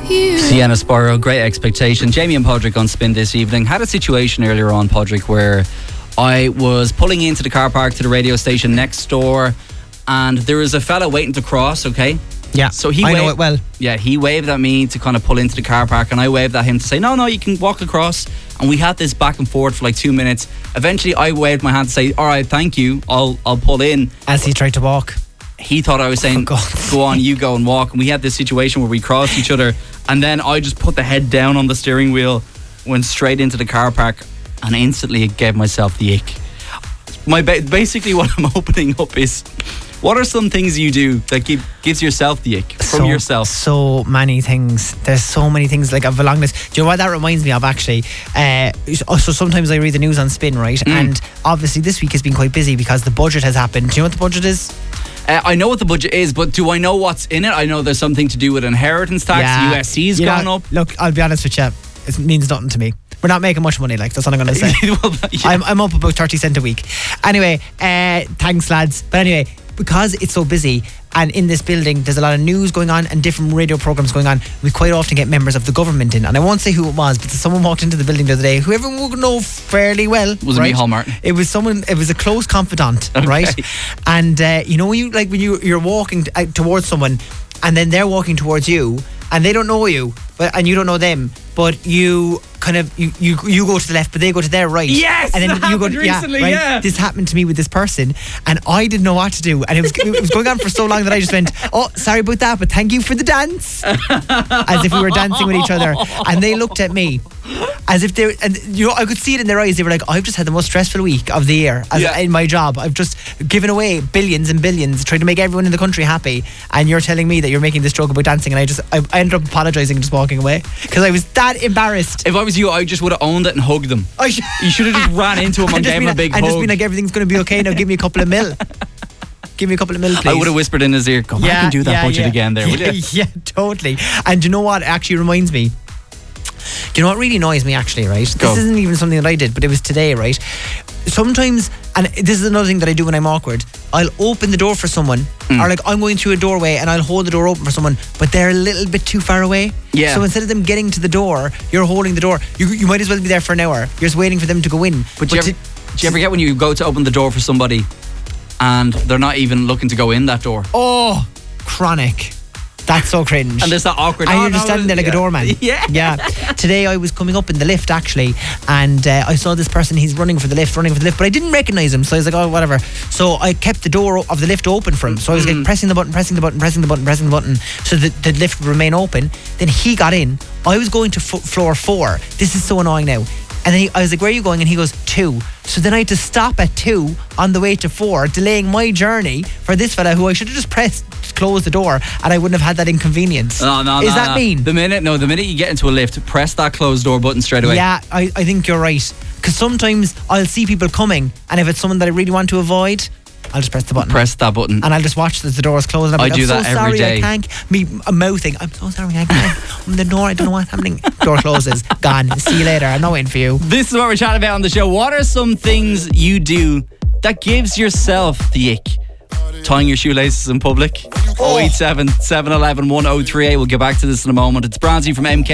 Sienna Sparrow, Great Expectation. Jamie and Podrick on Spin this evening. Had a situation earlier on, Podrick, where I was pulling into the car park to the radio station next door, and there was a fella waiting to cross, okay? Yeah, so I know it well. Yeah, he waved at me to kind of pull into the car park, and I waved at him to say, no, you can walk across. And we had this back and forth for like 2 minutes. Eventually, I waved my hand to say, all right, thank you, I'll pull in. As he tried to walk. He thought I was saying, go on, you go and walk. And we had this situation where we crossed each other, and then I just put the head down on the steering wheel, went straight into the car park, and instantly it gave myself the ick. Basically what I'm opening up is, what are some things you do that gives yourself the ick from yourself? So many things. There's so many things. Like, I've a long list. Do you know what that reminds me of, actually? So sometimes I read the news on Spin, right? And obviously this week has been quite busy because the budget has happened. Do you know what the budget is? I know what the budget is, but do I know what's in it? I know there's something to do with inheritance tax. Yeah. USC's gone up. Look, I'll be honest with you. It means nothing to me. We're not making much money, like, that's what I'm going to say. Well, yeah. I'm up about 30 cents a week. Anyway, thanks, lads. But anyway, because it's so busy and in this building there's a lot of news going on and different radio programs going on, we quite often get members of the government in. And I won't say who it was, but someone walked into the building the other day who everyone would know fairly well. Was it Micheál Martin? It was someone. It was a close confidant, okay. Right? And you know, when you're walking towards someone and then they're walking towards you and they don't know you, and you don't know them, but you kind of you go to the left, but they go to their right. Yes, and then that you go happened recently. right? Yeah, this happened to me with this person, and I didn't know what to do, and it was going on for so long that I just went, "Oh, sorry about that, but thank you for the dance," as if we were dancing with each other, and they looked at me as if they, and you know, I could see it in their eyes. They were like, "I've just had the most stressful week of the year in my job. I've just given away billions and billions, trying to make everyone in the country happy, and you're telling me that you're making this joke about dancing." And I ended up apologising and just walking away because I was that embarrassed. If I was you, I just would have owned it and hugged them. You should have just ran into him and gave him a big hug. And just been like, everything's going to be okay now, give me a couple of mil. Give me a couple of mil, please. I would have whispered in his ear, go back and do that budget again there, would you? Yeah, totally. And you know what? It actually reminds me. Do you know what really annoys me, actually, right? This isn't even something that I did, but it was today, right? Sometimes, and this is another thing that I do when I'm awkward, I'll open the door for someone, or like I'm going through a doorway and I'll hold the door open for someone, but they're a little bit too far away. Yeah. So instead of them getting to the door, you're holding the door. You might as well be there for an hour. You're just waiting for them to go in. But do you ever get when you go to open the door for somebody and they're not even looking to go in that door? Oh, chronic. That's so cringe. And there's that awkward. And you're just standing there like a doorman. Yeah. Today I was coming up in the lift, actually, and I saw this person. He's running for the lift, but I didn't recognise him. So I was like, oh, whatever. So I kept the door of the lift open for him. So I was like pressing the button, so that the lift would remain open. Then he got in. I was going to floor 4. This is so annoying now. And then I was like, where are you going? And he goes, 2. So then I had to stop at 2 on the way to 4, delaying my journey for this fella who I should have just pressed close the door and I wouldn't have had that inconvenience. No. Is that mean? The minute you get into a lift, press that closed door button straight away. Yeah, I think you're right. Because sometimes I'll see people coming, and if it's someone that I really want to avoid, I'll just press the button. Press that button. And I'll just watch as the doors close. And I do that every day. I can't. I'm mouthing, I'm so sorry, I can't. I'm the door, I don't know what's happening. Door closes. Gone. See you later. I'm not waiting for you. This is what we're chatting about on the show. What are some things you do that gives yourself the ick? Tying your shoelaces in public. 087 711 1038. We'll get back to this in a moment. It's Bronzy from MK.